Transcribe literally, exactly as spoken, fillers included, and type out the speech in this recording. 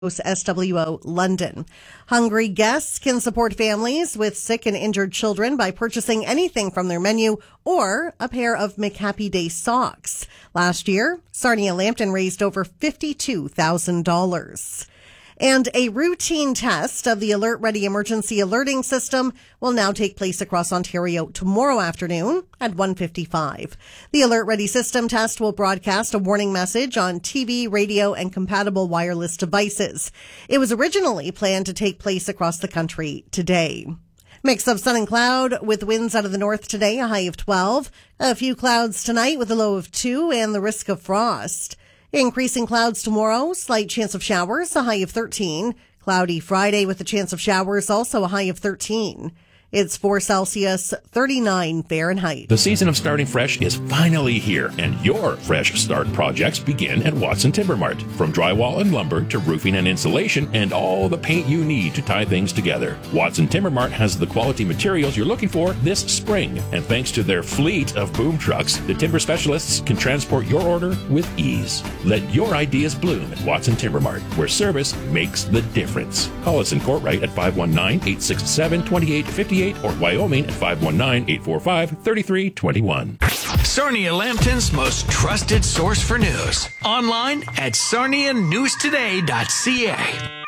S W O London. Hungry guests can support families with sick and injured children by purchasing anything from their menu or a pair of McHappy Day socks. Last year, Sarnia Lambton raised over fifty-two thousand dollars. And a routine test of the Alert Ready emergency alerting system will now take place across Ontario tomorrow afternoon at one fifty-five. The Alert Ready system test will broadcast a warning message on T V, radio, and compatible wireless devices. It was originally planned to take place across the country today. Mix of sun and cloud with winds out of the north today, a high of twelve. A few clouds tonight with a low of two and the risk of frost. Increasing clouds tomorrow, slight chance of showers, a high of thirteen. Cloudy Friday with a chance of showers, also a high of thirteen. It's four Celsius, thirty-nine Fahrenheit. The season of starting fresh is finally here, and your fresh start projects begin at Watson Timber Mart. From drywall and lumber to roofing and insulation and all the paint you need to tie things together. Watson Timber Mart has the quality materials you're looking for this spring, and thanks to their fleet of boom trucks, the timber specialists can transport your order with ease. Let your ideas bloom at Watson Timber Mart, where service makes the difference. Call us in Courtright at five one nine, eight six seven, two eight five eight or Wyoming at five one nine, eight four five, three three two one. Sarnia Lambton's most trusted source for news. Online at sarnia news today dot c a.